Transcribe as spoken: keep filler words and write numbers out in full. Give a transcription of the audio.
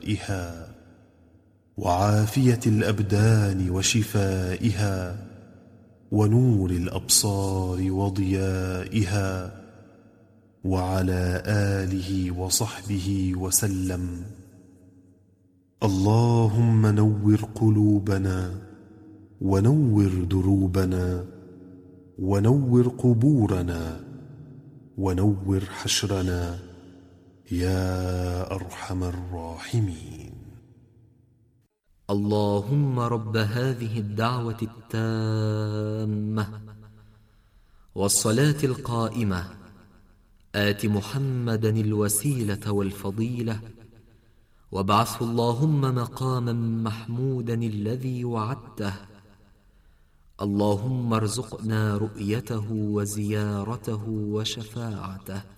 ودوائها وعافية الأبدان وشفائها ونور الأبصار وضيائها وعلى آله وصحبه وسلم. اللهم نور قلوبنا ونور دروبنا ونور قبورنا ونور حشرنا يا أرحم الراحمين. اللهم رب هذه الدعوة التامة والصلاة القائمة آت محمدا الوسيلة والفضيلة وابعثه اللهم مقاما محمودا الذي وعدته. اللهم ارزقنا رؤيته وزيارته وشفاعته